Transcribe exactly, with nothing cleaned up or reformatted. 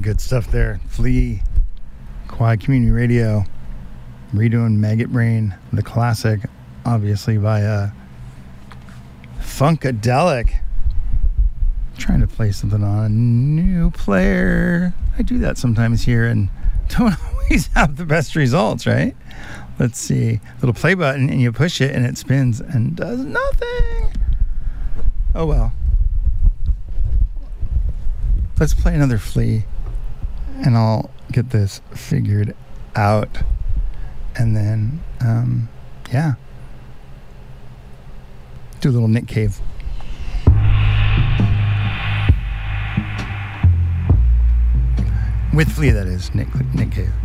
good stuff there. Flea, Quiet Community Radio, redoing Maggot Brain, the classic, obviously by uh, Funkadelic. Trying to play something on a new player. I do that sometimes here and don't always have the best results, right? Let's see. Little play button and you push it and it spins and does nothing. Oh well. Let's play another Flea and I'll get this figured out. And then, um, yeah. Do a little Nick Cave. With Flea, that is. Nick, Nick Cave.